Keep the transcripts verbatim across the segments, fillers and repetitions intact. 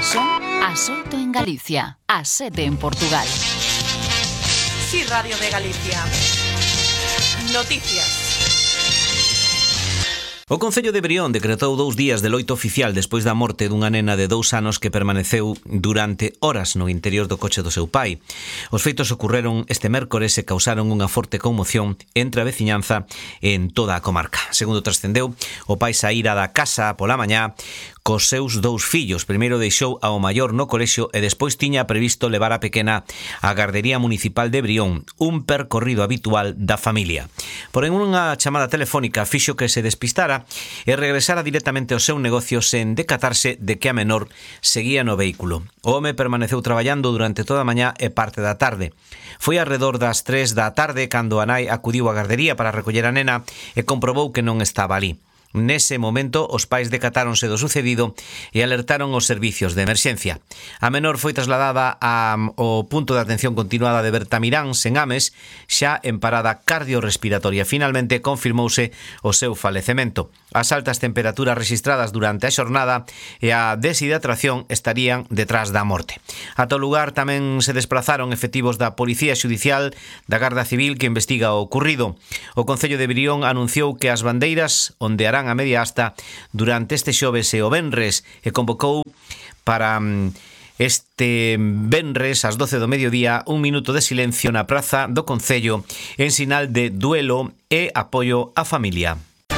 Son as oito en Galicia, as sete en Portugal. Sí, Radio de Galicia. Noticias. O Concello de Brión decretou dous días de loito oficial despois da morte dunha nena de dous anos que permaneceu durante horas no interior do coche do seu pai. Os feitos ocorreron este mércores e causaron unha forte conmoción entre a veciñanza en toda a comarca. Segundo trascendeu, o pai saíra da casa pola mañá cos seus dous fillos. Primeiro deixou ao maior no colexio e despois tiña previsto levar a pequena á gardería municipal de Brión, un percorrido habitual da familia. Porén, unha chamada telefónica fixo que se despistara e regresara directamente ao seu negocio sen decatarse de que a menor seguía no vehículo. O home permaneceu traballando durante toda a mañá e parte da tarde. Foi alrededor das tres da tarde cando a nai acudiu á gardería para recoller a nena e comprobou que non estaba ali. Nese momento, os pais decatáronse do sucedido e alertaron os servicios de emerxencia. A menor foi trasladada ao punto de atención continuada de Bertamirán, en Ames, xa en parada cardiorrespiratoria. Finalmente, confirmouse o seu falecemento. As altas temperaturas registradas durante a xornada e a deshidratación estarían detrás da morte. Ata o lugar tamén se desplazaron efectivos da Policía Xudicial, da Garda Civil, que investiga o ocurrido. O Concello de Brión anunciou que as bandeiras ondearán a media asta durante este xoves e o venres e convocou para este venres ás doce do mediodía un minuto de silencio na praza do Concello en sinal de duelo e apoio á familia.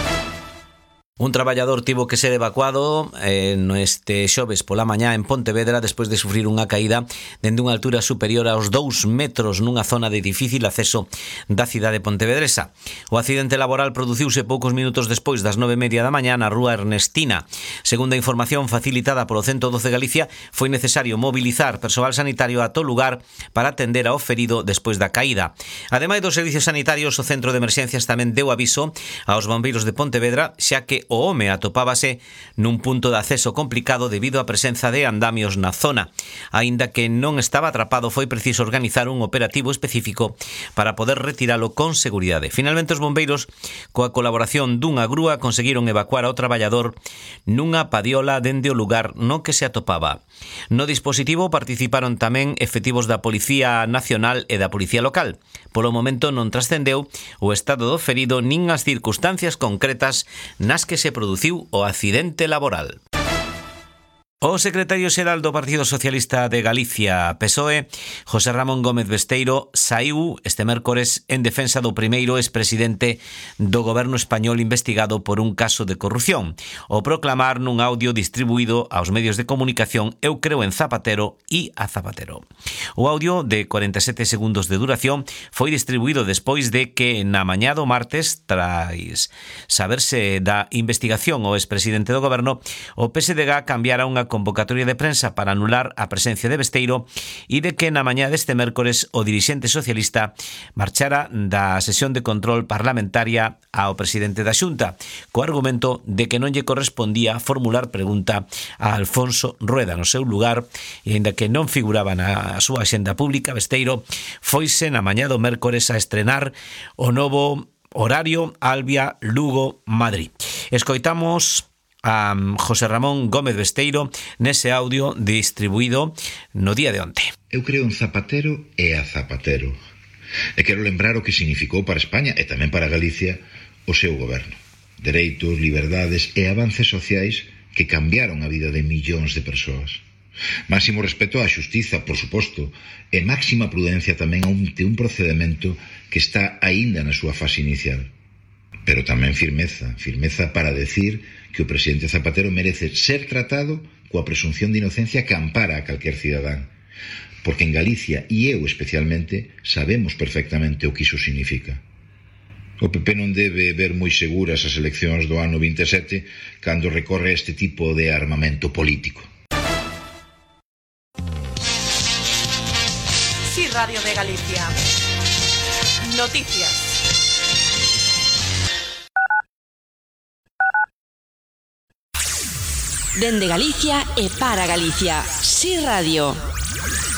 Un traballador tivo que ser evacuado eh, neste xoves pola mañá en Pontevedra despois de sufrir unha caída dende unha altura superior aos dous metros nunha zona de difícil acceso da cidade pontevedresa. O accidente laboral produciuse poucos minutos despois das nove e media da mañá na rúa Ernestina. Segundo a información facilitada polo ciento doce Galicia, foi necesario mobilizar persoal sanitario a todo lugar para atender ao ferido despois da caída. Ademais dos servicios sanitarios, o centro de emerxencias tamén deu aviso aos bombeiros de Pontevedra, xa que o home atopábase nun punto de acceso complicado debido á presenza de andamios na zona. Aínda que non estaba atrapado, foi preciso organizar un operativo específico para poder retiralo con seguridade. Finalmente, os bombeiros, coa colaboración dunha grúa, conseguiron evacuar ao traballador nunha padiola dende o lugar no que se atopaba. No dispositivo participaron tamén efectivos da Policía Nacional e da Policía Local. Polo momento non trascendeu o estado do ferido nin as circunstancias concretas nas que se produciu o accidente laboral. O secretario xeral do Partido Socialista de Galicia, P S O E, José Ramón Gómez Besteiro, saiu este mércores en defensa do primeiro expresidente do goberno español investigado por un caso de corrupción, o proclamar nun audio distribuído aos medios de comunicación Eu creo en Zapatero e a Zapatero. O audio de cuarenta e sete segundos de duración foi distribuído despois de que na mañá do martes, tras saberse da investigación o expresidente do goberno, o P S D G cambiara unha convocatoria de prensa para anular a presencia de Besteiro e de que na mañá deste mércores o dirixente socialista marchara da sesión de control parlamentaria ao presidente da Xunta, co argumento de que non lle correspondía formular pregunta a Alfonso Rueda no seu lugar, e aínda que non figuraba na súa axenda pública, Besteiro foise na mañá do mércores a estrenar o novo horario Albia Lugo Madrid. Escoitamos a José Ramón Gómez Besteiro nese audio distribuído no día de onte. Eu creo en Zapatero e a Zapatero. E quero lembrar o que significou para España e tamén para Galicia o seu goberno. Dereitos, liberdades e avances sociais que cambiaron a vida de millóns de persoas. Máximo respeto á xustiza, por suposto, e máxima prudencia tamén ante un procedimento que está aínda na súa fase inicial. Pero tamén firmeza, firmeza para decir que o presidente Zapatero merece ser tratado coa presunción de inocencia que ampara a calquer cidadán. Porque en Galicia, e eu especialmente, sabemos perfectamente o que iso significa. O P P non debe ver moi seguras as eleccións do ano vinte e sete cando recorre a este tipo de armamento político. Sí, Radio de Galicia. Noticias. Dende Galicia e para Galicia. Sí Radio.